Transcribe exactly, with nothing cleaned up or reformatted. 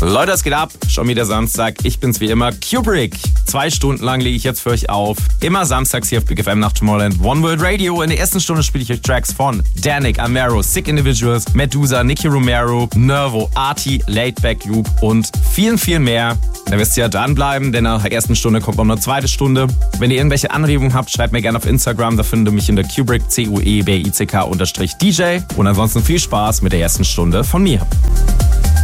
Leute, es geht ab. Schon wieder Samstag. Ich bin's wie immer, Kubrick. Zwei Stunden lang lege ich jetzt für euch auf. Immer samstags hier auf Big F M nach Tomorrowland One World Radio. In der ersten Stunde spiele ich euch Tracks von Danik, Amaro, Sick Individuals, Medusa, Nicky Romero, Nervo, Arty, Laidback Loop und vielen, vielen mehr. Da wisst ihr ja dranbleiben, denn nach der ersten Stunde kommt noch eine zweite Stunde. Wenn ihr irgendwelche Anregungen habt, schreibt mir gerne auf Instagram. Da findet ihr mich in der Kubrick, C U E B I C K unterstrich D J. Und ansonsten viel Spaß mit der ersten Stunde von mir.